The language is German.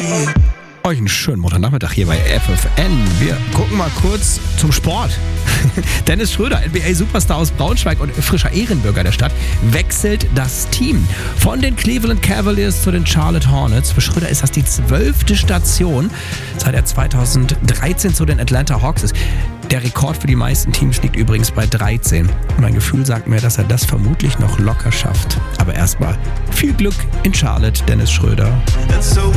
Euch einen schönen Montagnachmittag hier bei FFN. Wir gucken mal kurz zum Sport. Dennis Schröder, NBA-Superstar aus Braunschweig und frischer Ehrenbürger der Stadt, wechselt das Team. Von den Cleveland Cavaliers zu den Charlotte Hornets. Für Schröder ist das die 12. Station, seit er 2013 zu den Atlanta Hawks ist. Der Rekord für die meisten Teams liegt übrigens bei 13. Mein Gefühl sagt mir, dass er das vermutlich noch locker schafft. Aber erstmal viel Glück in Charlotte, Dennis Schröder. And so